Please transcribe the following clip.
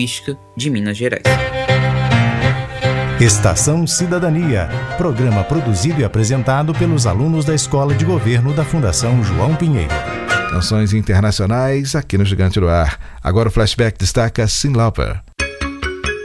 Característica de Minas Gerais. Estação Cidadania, programa produzido e apresentado pelos alunos da Escola de Governo da Fundação João Pinheiro. Canções internacionais aqui no Gigante do Ar. Agora o Flashback destaca Cyndi Lauper.